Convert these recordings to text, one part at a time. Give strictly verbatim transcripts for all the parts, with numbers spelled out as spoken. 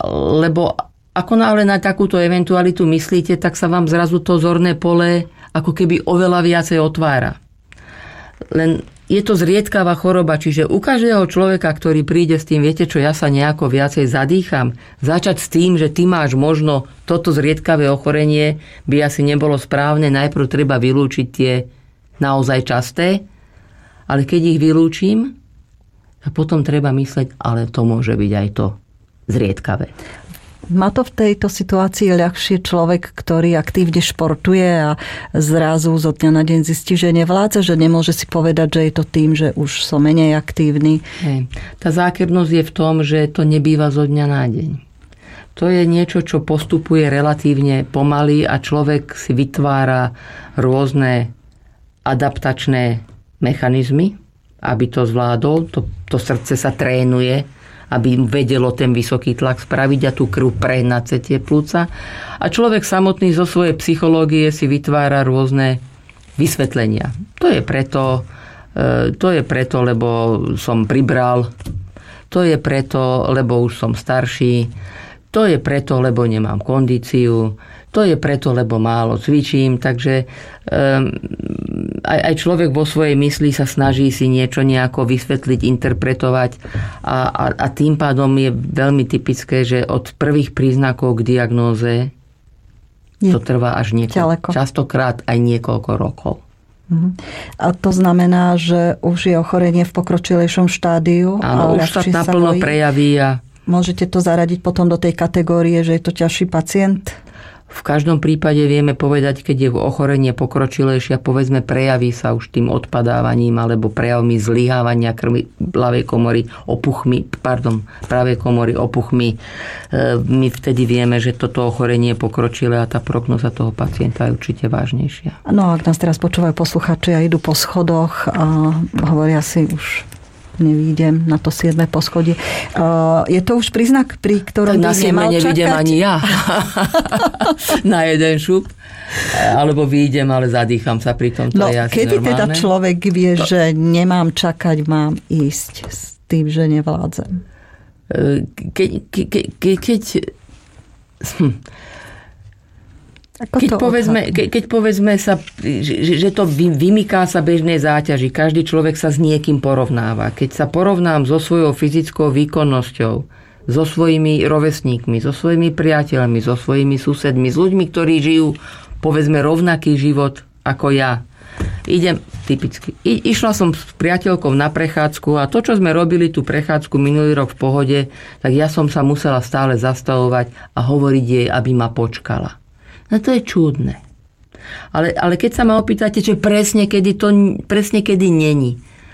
lebo ako náhle na takúto eventualitu myslíte, tak sa vám zrazu to zorné pole ako keby oveľa viacej otvára. Len je to zriedkavá choroba, čiže u každého človeka, ktorý príde s tým, viete čo, ja sa nejako viacej zadýcham, začať s tým, že ty máš možno toto zriedkavé ochorenie, by asi nebolo správne. Najprv treba vylúčiť tie naozaj časté, ale keď ich vylúčim, a potom treba mysleť, ale to môže byť aj to zriedkavé. Má to v tejto situácii ľahšie človek, ktorý aktívne športuje a zrazu zo dňa na deň zistí, že nevládza, že nemôže si povedať, že je to tým, že už som menej aktívny. Hej. Tá zákernosť je v tom, že to nebýva zo dňa na deň. To je niečo, čo postupuje relatívne pomaly a človek si vytvára rôzne adaptačné mechanizmy, aby to zvládol. To, to srdce sa trénuje, aby vedelo ten vysoký tlak spraviť a tú krv prehnať cez tie plúca. A človek samotný zo svojej psychológie si vytvára rôzne vysvetlenia. To je preto, to je preto, lebo som pribral, to je preto, lebo už som starší, to je preto, lebo nemám kondíciu, to je preto, lebo málo cvičím. Takže um, aj, aj človek vo svojej mysli sa snaží si niečo nejako vysvetliť, interpretovať a, a, a tým pádom je veľmi typické, že od prvých príznakov k diagnóze je to trvá až niekoľko, častokrát aj niekoľko rokov. Uh-huh. A to znamená, že už je ochorenie v pokročilejšom štádiu? Áno, už sa naplno prejaví. A môžete to zaradiť potom do tej kategórie, že je to ťažší pacient? V každom prípade vieme povedať, keď je ochorenie pokročilejšie, povedzme prejaví sa už tým odpadávaním alebo prejavmi zlyhávania krvi ľavej komory opuchmi, pardon, pravej komory opuchmi. My vtedy vieme, že toto ochorenie je pokročilé a tá prognoza toho pacienta je určite vážnejšia. No ak nás teraz počúvajú posluchači a idú po schodoch a hovoria si už nevídem na to siedme poschodie. Je to už príznak, pri ktorom by nemal čakať? Tak na siedme nevidím ani ja. Na jeden šup. Alebo výjdem, ale zadýcham sa pri tom. To no, je asi kedy normálne. Teda človek vie, to... že nemám čakať, mám ísť s tým, že nevládzem? Keď... Ke, ke, ke, keď hm. Keď povedzme, ke, keď povedzme sa, že, že to vymyká sa bežnej záťaži, každý človek sa s niekým porovnáva. Keď sa porovnám so svojou fyzickou výkonnosťou, so svojimi rovesníkmi, so svojimi priateľmi, so svojimi susedmi, s ľuďmi, ktorí žijú, povedzme, rovnaký život ako ja. Idem, typicky, I, išla som s priateľkou na prechádzku a to, čo sme robili tú prechádzku minulý rok v pohode, tak ja som sa musela stále zastavovať a hovoriť jej, aby ma počkala. No to je čudné. Ale, ale keď sa ma opýtate, že presne kedy to presne kedy není.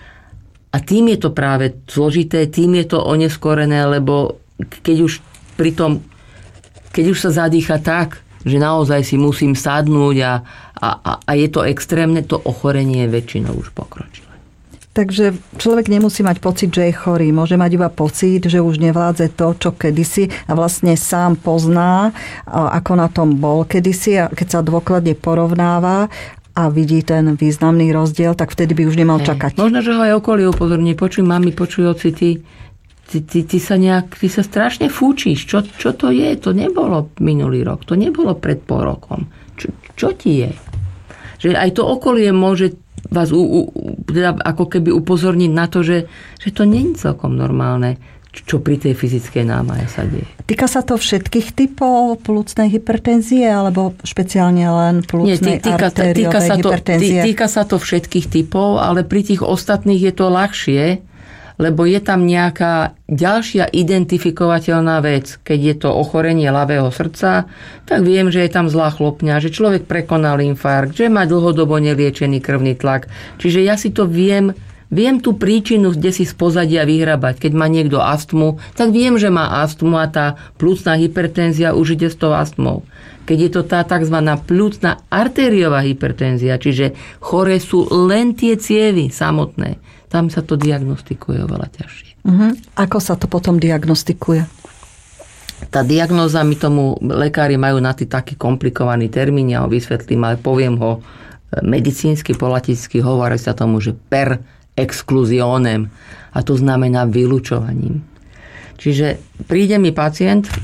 A tým je to práve zložité, tým je to oneskorené, lebo keď už pri tom, keď už sa zadýcha tak, že naozaj si musím sadnúť a, a, a je to extrémne, to ochorenie je väčšinou už pokročilé. Takže človek nemusí mať pocit, že je chorý. Môže mať iba pocit, že už nevládze to, čo kedysi a vlastne sám pozná, ako na tom bol kedysi a keď sa dôkladne porovnáva a vidí ten významný rozdiel, tak vtedy by už nemal Hej. čakať. Možno, že ho aj okolie upozorní. Počuj, mami, počuj, oci, ty, ty, ty, ty, sa nejak, ty sa strašne fúčiš. Čo, čo to je? To nebolo minulý rok. To nebolo pred pol rokom. Čo, čo ti je? Že aj to okolie môže vás u, u, teda ako keby upozorniť na to, že, že to nie je celkom normálne, čo pri tej fyzickej námahe sa deje. Týka sa to všetkých typov plúcnej hypertenzie alebo špeciálne len plúcnej artériovej hypertenzie? Tý, týka sa to všetkých typov, ale pri tých ostatných je to ľahšie, lebo je tam nejaká ďalšia identifikovateľná vec. Keď je to ochorenie ľavého srdca, tak viem, že je tam zlá chlopňa, že človek prekonal infarkt, že má dlhodobo neliečený krvný tlak. Čiže ja si to viem, viem tú príčinu, kde si z pozadia vyhrabať. Keď má niekto astmu, tak viem, že má astmu a tá plúcna hypertenzia už ide s tou astmou. Keď je to tá tzv. Plúcna artériová hypertenzia, čiže choré sú len tie cievy samotné, tam sa to diagnostikuje oveľa ťažšie. Uh-huh. Ako sa to potom diagnostikuje? Tá diagnóza, my tomu lekári majú na tý taký komplikovaný termín, ja ho vysvetlím, ale poviem ho medicínsky, po latinsky hovorí sa tomu, že per exclusionem, a to znamená vylúčovaním. Čiže príde mi pacient